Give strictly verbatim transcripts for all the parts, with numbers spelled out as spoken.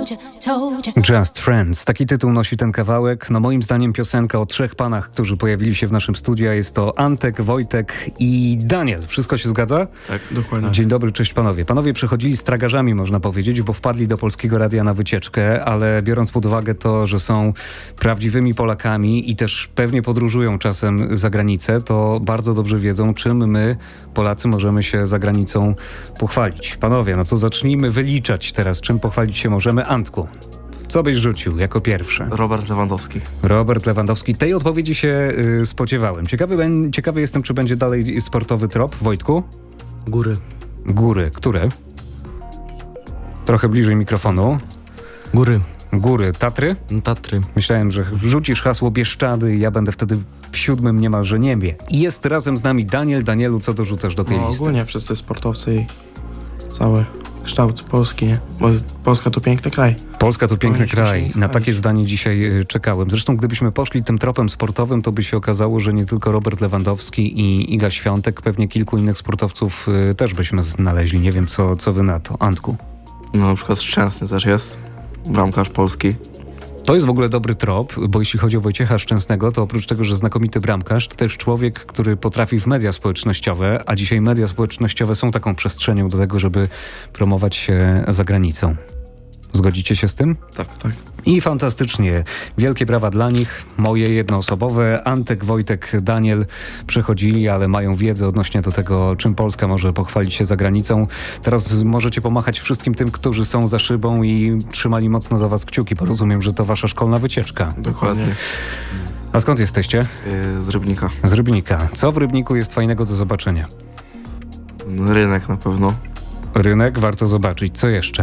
Just Friends. Taki tytuł nosi ten kawałek. No moim zdaniem piosenka o trzech panach, którzy pojawili się w naszym studiu. Jest to Antek, Wojtek i Daniel. Wszystko się zgadza? Tak, dokładnie. Dzień dobry, cześć panowie. Panowie przychodzili z tragarzami, można powiedzieć, bo wpadli do Polskiego Radia na wycieczkę, ale biorąc pod uwagę to, że są prawdziwymi Polakami i też pewnie podróżują czasem za granicę, to bardzo dobrze wiedzą, czym my, Polacy, możemy się za granicą pochwalić. Panowie, no to zacznijmy wyliczać teraz, czym pochwalić się możemy. Antku, co byś rzucił jako pierwszy? Robert Lewandowski. Robert Lewandowski. Tej odpowiedzi się y, spodziewałem. Ciekawy, ben, ciekawy jestem, czy będzie dalej sportowy trop. Wojtku? Góry. Góry. Które? Trochę bliżej mikrofonu. Góry. Góry. Tatry? Tatry. Myślałem, że wrzucisz hasło Bieszczady i ja będę wtedy w siódmym niemalże niebie. I jest razem z nami Daniel. Danielu, co dorzucasz do tej No, listy? ogólnie wszyscy sportowcy i cały kształt Polski, nie? Bo Polska to piękny kraj. Polska to piękny Powinniśmy się kraj. nie Na chwalić. takie zdanie dzisiaj y, czekałem. Zresztą gdybyśmy poszli tym tropem sportowym, to by się okazało, że nie tylko Robert Lewandowski i Iga Świątek, pewnie kilku innych sportowców y, też byśmy znaleźli. Nie wiem, co, co wy na to. Antku. No, na przykład Szczęsny też jest, bramkarz polski. To jest w ogóle dobry trop, bo jeśli chodzi o Wojciecha Szczęsnego, to oprócz tego, że znakomity bramkarz, to też człowiek, który potrafi w media społecznościowe, a dzisiaj media społecznościowe są taką przestrzenią do tego, żeby promować się za granicą. Zgodzicie się z tym? Tak. Tak. I fantastycznie. Wielkie brawa dla nich. Moje jednoosobowe. Antek, Wojtek, Daniel przechodzili, ale mają wiedzę odnośnie do tego, czym Polska może pochwalić się za granicą. Teraz możecie pomachać wszystkim tym, którzy są za szybą i trzymali mocno za was kciuki, bo rozumiem, że to wasza szkolna wycieczka. Dokładnie. A skąd jesteście? Yy, z Rybnika. Z Rybnika. Co w Rybniku jest fajnego do zobaczenia? Rynek na pewno. Rynek warto zobaczyć. Co jeszcze?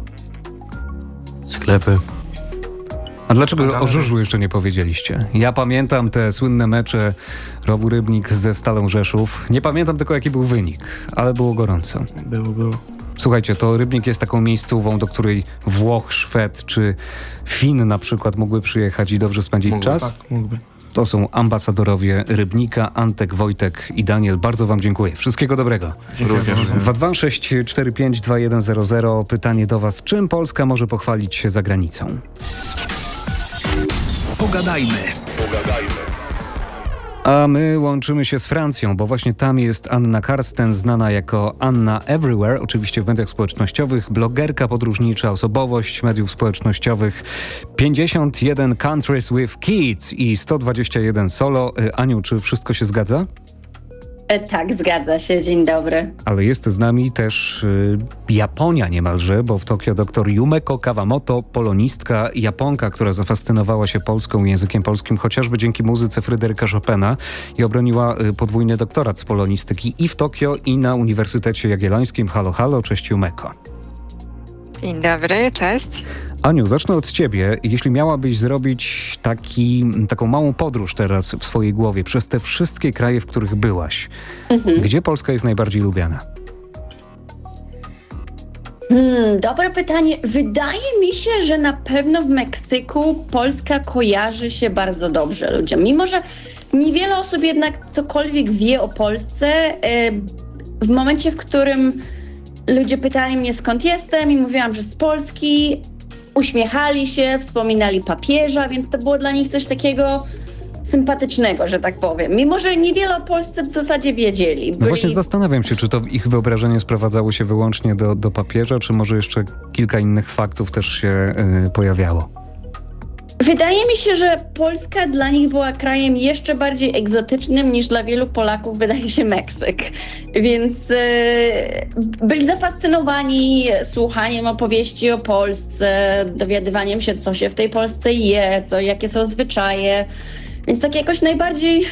Sklepy. A dlaczego o żużlu jeszcze nie powiedzieliście? Ja pamiętam te słynne mecze Rowu Rybnik ze Stalą Rzeszów. Nie pamiętam tylko, jaki był wynik, ale było gorąco. Było, było. Słuchajcie, to Rybnik jest taką miejscową, do której Włoch, Szwed czy Fin na przykład mógłby przyjechać i dobrze spędzić Mógłby, czas. Tak, mógłby. To są ambasadorowie Rybnika, Antek, Wojtek i Daniel. Bardzo wam dziękuję. Wszystkiego dobrego. Dziękuję Również. bardzo. dwa dwa sześć cztery pięć dwa jeden zero zero. Pytanie do was. Czym Polska może pochwalić się za granicą? Pogadajmy. A my łączymy się z Francją, bo właśnie tam jest Anna Karsten, znana jako Anna Everywhere, oczywiście w mediach społecznościowych, blogerka podróżnicza, osobowość mediów społecznościowych, pięćdziesiąt jeden Countries with Kids i sto dwadzieścia jeden solo. Aniu, czy wszystko się zgadza? E, Tak, zgadza się. Dzień dobry. Ale jest z nami też y, Japonia niemalże, bo w Tokio dr Yumeko Kawamoto, polonistka, Japonka, która zafascynowała się Polską i językiem polskim chociażby dzięki muzyce Fryderyka Chopina i obroniła y, podwójny doktorat z polonistyki i w Tokio, i na Uniwersytecie Jagiellońskim. Halo, halo, cześć Yumeko. Dzień dobry, cześć. Aniu, zacznę od ciebie. Jeśli miałabyś zrobić taki, taką małą podróż teraz w swojej głowie przez te wszystkie kraje, w których byłaś, Mhm. gdzie Polska jest najbardziej lubiana? Hmm, dobre pytanie. Wydaje mi się, że na pewno w Meksyku Polska kojarzy się bardzo dobrze ludziom. Mimo że niewiele osób jednak cokolwiek wie o Polsce, e, w momencie, w którym ludzie pytali mnie, skąd jestem, i mówiłam, że z Polski, uśmiechali się, wspominali papieża, więc to było dla nich coś takiego sympatycznego, że tak powiem. Mimo że niewiele o Polsce w zasadzie wiedzieli. No Byli... właśnie zastanawiam się, czy to ich wyobrażenie sprowadzało się wyłącznie do, do papieża, czy może jeszcze kilka innych faktów też się y, pojawiało. Wydaje mi się, że Polska dla nich była krajem jeszcze bardziej egzotycznym niż dla wielu Polaków wydaje się Meksyk. Więc e, byli zafascynowani słuchaniem opowieści o Polsce, dowiadywaniem się, co się w tej Polsce je, co, jakie są zwyczaje. Więc tak jakoś najbardziej